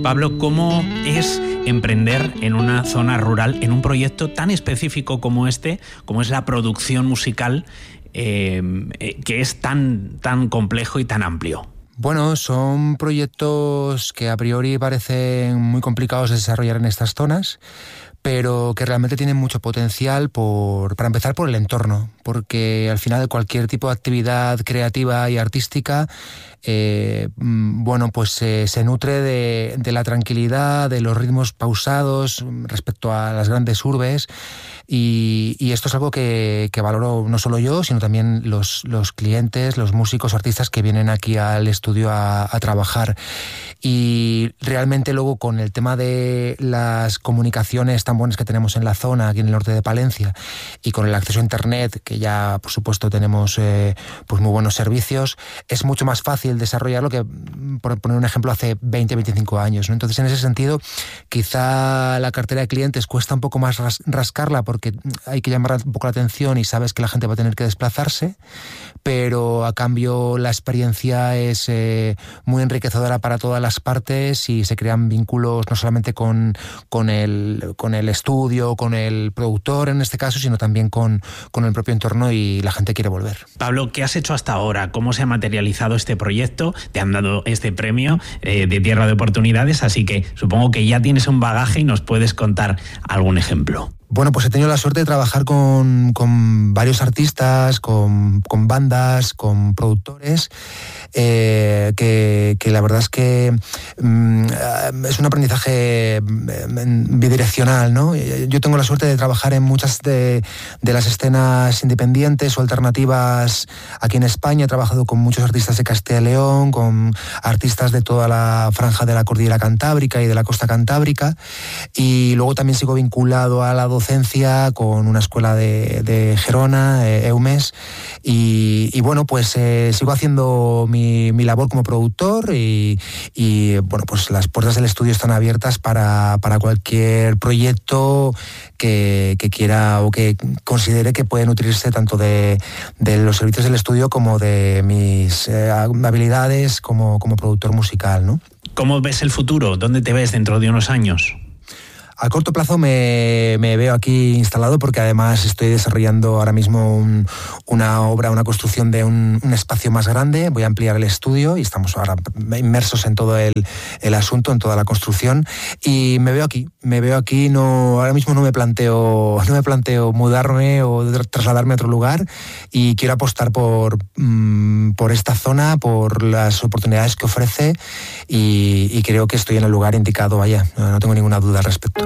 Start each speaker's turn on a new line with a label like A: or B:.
A: Pablo, ¿cómo es emprender en una zona rural, en un proyecto tan específico como este, como es la producción musical, que es tan complejo y tan amplio?
B: Bueno, son proyectos que a priori parecen muy complicados de desarrollar en estas zonas, pero que realmente tienen mucho potencial para empezar por el entorno, porque al final cualquier tipo de actividad creativa y artística se nutre de la tranquilidad, de los ritmos pausados respecto a las grandes urbes, y esto es algo que valoro no solo yo, sino también los clientes, los músicos, artistas que vienen aquí al estudio a trabajar. Y realmente luego con el tema de las comunicaciones tan buenas que tenemos en la zona, aquí en el norte de Palencia, y con el acceso a internet, que ya por supuesto tenemos pues muy buenos servicios, es mucho más fácil desarrollarlo que, por poner un ejemplo, hace 20-25 años, ¿no? Entonces, en ese sentido, quizá la cartera de clientes cuesta un poco más rascarla, porque hay que llamar un poco la atención y sabes que la gente va a tener que desplazarse, pero a cambio la experiencia es muy enriquecedora para todas las partes y se crean vínculos no solamente con el estudio, con el productor en este caso, sino también con el propio entorno, y la gente quiere volver.
A: Pablo, ¿qué has hecho hasta ahora? ¿Cómo se ha materializado este proyecto? Te han dado este premio de Tierra de Oportunidades, así que supongo que ya tienes un bagaje y nos puedes contar algún ejemplo.
B: Bueno, pues he tenido la suerte de trabajar con varios artistas, con bandas, con productores, que la verdad es que es un aprendizaje bidireccional, ¿no? Yo tengo la suerte de trabajar en muchas de las escenas independientes o alternativas aquí en España. He trabajado con muchos artistas de Castilla y León, con artistas de toda la franja de la Cordillera Cantábrica y de la Costa Cantábrica, y luego también sigo vinculado a la docencia con una escuela de Gerona, EUMES, y bueno, pues sigo haciendo mi labor como productor, y bueno, pues las puertas del estudio están abiertas para cualquier proyecto que quiera o que considere que puede nutrirse tanto de los servicios del estudio como de mis habilidades como productor musical, ¿no?
A: ¿Cómo ves el futuro? ¿Dónde te ves dentro de unos años?
B: A corto plazo me veo aquí instalado, porque además estoy desarrollando ahora mismo una construcción de un espacio más grande. Voy a ampliar el estudio y estamos ahora inmersos en todo el asunto, en toda la construcción, y me veo aquí. Ahora mismo no me planteo mudarme o trasladarme a otro lugar, y quiero apostar por esta zona, por las oportunidades que ofrece, y creo que estoy en el lugar indicado, vaya, no tengo ninguna duda al respecto.